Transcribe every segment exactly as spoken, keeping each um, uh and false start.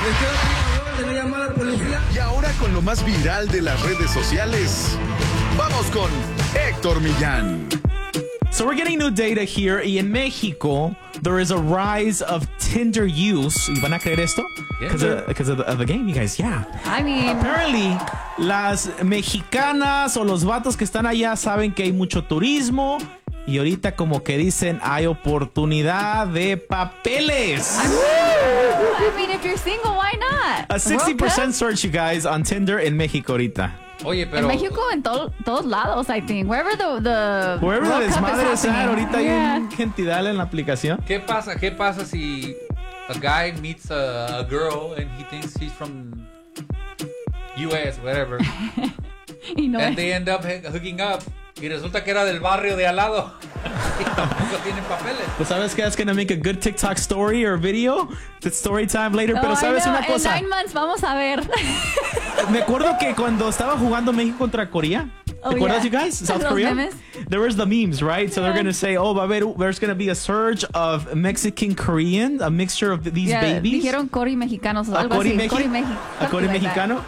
Les quiero pedir favor de no llamar a la policía. Y ahora con lo más viral de las redes sociales, vamos con Héctor Millán. So we're getting new data here, y en México there is a rise of Tinder use. ¿Y van a creer esto? Because Yeah. of, because of, the- of the game, you guys. Yeah. I mean, Apparently, las mexicanas o los vatos que están allá saben que hay mucho turismo y ahorita como que dicen hay oportunidad de papeles. I mean, if you're single, why not? A sixty percent World search, you guys, on Tinder en México ahorita. Oye, Cup? pero... En México, en to- todos lados, I think. Wherever the, the Wherever the World Cup desmadre is sea, happening. ahorita hay Yeah. un gentidal en la aplicación. ¿Qué pasa? ¿Qué pasa si a guy meets a, a girl and he thinks he's from U S, whatever, Y no and es. they end up h- hooking up y resulta que era del barrio de al lado y tampoco tienen papeles? Pues sabes que es gonna make a good TikTok story or video. It's story time later. No, Pero I sabes know, una cosa. En nine months vamos a ver. Me acuerdo que cuando estaba jugando México contra Corea, Oh, ¿te acuerdas, yeah. you guys? South Los Korea? memes. There was the memes, right? So they're Yeah. going to say, oh, va a haber, there's going to be a surge of Mexican Korean, a mixture of these Yeah, babies. Dijeron Cori mexicanos o A algo Cori así. Mexi- Cori Mexi- a Cori something like that. mexicano.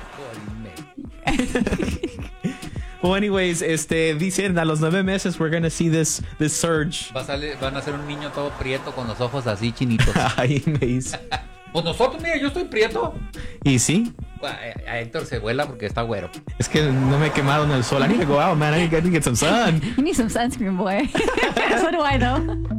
Well, anyways, este, dicen a los nueve meses we're going to see this, this surge. Va a salir- van a ser un niño todo prieto con los ojos así chinitos. Ay, me dice. Pues nosotros, mira, yo estoy prieto. Y sí, A, a Héctor se vuela porque está güero. es que no me he quemado en el sol. I need to go out, man. I need to get some sun. You need some sunscreen, boy. So do I, though.